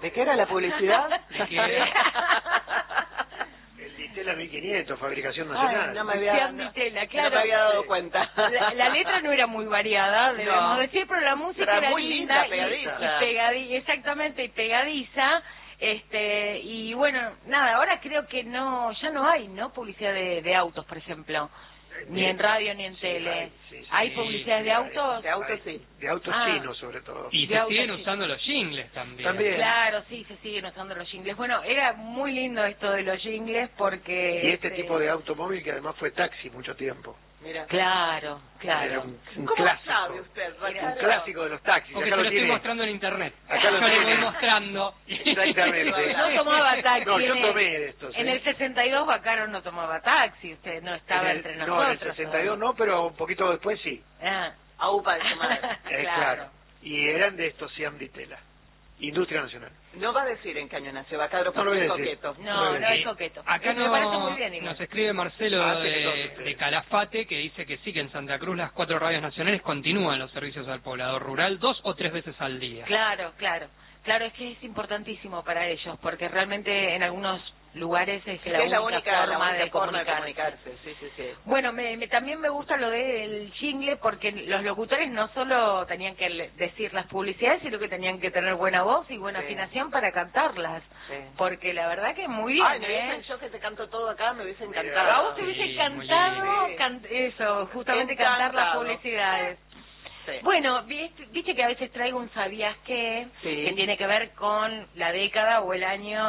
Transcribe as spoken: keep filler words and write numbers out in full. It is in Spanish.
¿De qué era la publicidad? ¿De qué era? El Ditela mil quinientos, fabricación nacional. Ay, no me había, no, Ditela, no claro. me había dado cuenta. La, la letra no era muy variada, debemos No. decir, pero la música Pero era muy linda, linda, y, pegadiza. y pegadi- exactamente, y pegadiza. Este, y bueno, nada, ahora creo que no, ya no hay, ¿no? Publicidad de, de autos, por ejemplo. Ni en radio ni en Sí, tele. hay, sí, sí, ¿Hay sí, publicidad sí, de hay. autos? De autos Hay- sí. De autos Ah. chinos, sobre todo. Y De se autos, siguen sí. usando los jingles también. También. Claro, sí, se siguen usando los jingles. Bueno, era muy lindo esto de los jingles porque... Y este tipo de automóvil que además fue taxi mucho tiempo. Mira. Claro, Era claro. un, un ¿Cómo clásico. sabe usted, Un Ricardo? clásico de los taxis. Porque Acá se lo lo estoy tiene. mostrando en internet. Acá lo Yo le voy tiene. mostrando. Exactamente. No tomaba taxi. No, yo en tomé el- de estos. En ¿eh? el sesenta y dos Bacaro no tomaba taxi, usted no estaba En el- entre No, nosotros. en el sesenta y dos no, pero un poquito después sí. Ah. Aupa de su madre. Eh, claro. Y eran de estos Siam Ditela. Industria Nacional. No va a decir en qué año nació Bacadro, No lo porque es voy a decir. coqueto. No, no es Sí. coqueto. Acá Me parece muy no, bien igual. nos escribe Marcelo Ah, sí, de, entonces. de Calafate, que dice que sí, que en Santa Cruz las cuatro radios nacionales continúan los servicios al poblador rural dos o tres veces al día. Claro, claro. Claro, es que es importantísimo para ellos, porque realmente en algunos lugares es, Es la, la única única, la forma, única de, forma de comunicarse. comunicarse. Sí, sí, sí. Bueno, me, me- también me gusta lo del jingle porque los locutores no solo tenían que le- decir las publicidades, sino que tenían que tener buena voz y buena Sí. afinación para cantarlas. Sí. Porque la verdad que muy bien, Ay, me ¿eh? hubiesen, yo que te canto todo acá, me hubiese Mira. encantado. A vos te Sí, hubiese muy encantado lindo. can- eso, justamente cantar las Encantado. publicidades. Sí. Bueno, viste, viste que a veces traigo un sabías qué, Sí. que tiene que ver con la década o el año